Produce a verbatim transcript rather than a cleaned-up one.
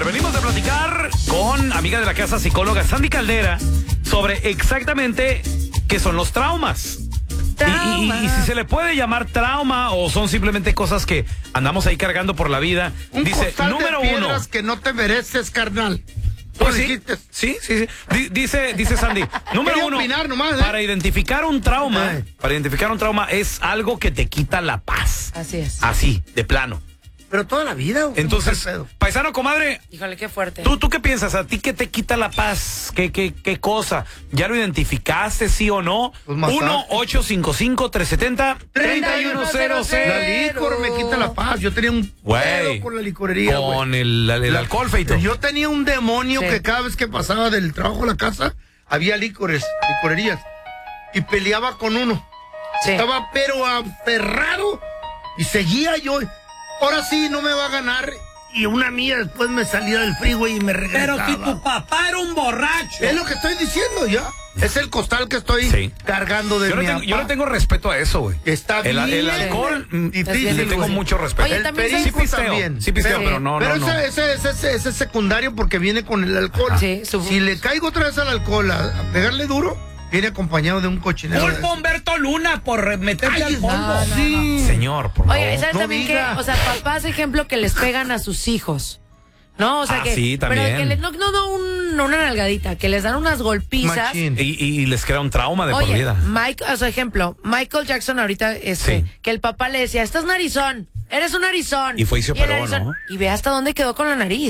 ver, venimos a platicar con amiga de la casa, psicóloga Sandy Caldera, sobre exactamente qué son los traumas. Y, y, y si se le puede llamar trauma o son simplemente cosas que andamos ahí cargando por la vida. Un Dice, costal número de piedras uno. que no te mereces, carnal. Pues sí, dijiste. sí, sí, sí. D- dice, dice Sandy, número Quería uno, opinar nomás, ¿eh? para identificar un trauma, Eh. para identificar un trauma es algo que te quita la paz. Así es. Así, de plano. Pero toda la vida. güey, Entonces, ¿qué pedo? paisano, comadre, Híjole, qué fuerte. ¿tú, ¿tú qué piensas? ¿A ti qué te quita la paz? ¿Qué, qué, qué cosa? ¿Ya lo identificaste, sí o no? Pues masaje. uno ocho cinco cinco, tres siete cero, tres uno cero La cero. licor me quita la paz. Yo tenía un Güey, pedo con la licorería, güey. Con el, el, el alcohol, feito. Yo tenía un demonio Sí. que cada vez que pasaba del trabajo a la casa, había licores, licorerías. Y peleaba con uno. Sí. Estaba pero aferrado y seguía yo. Ahora sí, no me va a ganar. Y una mía después me salía del freeway y me regresaba. Pero si tu papá era un borracho. Es lo que estoy diciendo ya. Es el costal que estoy Sí. cargando de Yo no, mi tengo, yo papá. no tengo respeto a eso, güey. Está El, el bien. alcohol, mm, Difícil, le tengo güey. mucho respeto. Oye, El también sí perico pisteo, también. sí pisteo, Sí. pero no, Pero no, no. ese, ese, ese, ese es secundario porque viene con el alcohol. Sí, su- Si le caigo otra vez al alcohol a, a pegarle duro, viene acompañado de un cochinero. Culpa a Humberto Luna por meterte Ay, al polvo. no, no. sí. Señor, por favor. Oye, ¿sabes No también diga. que, o sea, papás, ejemplo, que les pegan a sus hijos? ¿No? O sea, Ah, que. sí, también. Pero que le- no, no, no, un- una nalgadita, que les dan unas golpizas. Machín. Y, y les crea un trauma de por Oye, vida. Mike, o sea, ejemplo, Michael Jackson ahorita, este, Sí. que el papá le decía, estás narizón, eres un narizón. Y fue y se el operó, narizón- ¿no? Y ve hasta dónde quedó con la nariz.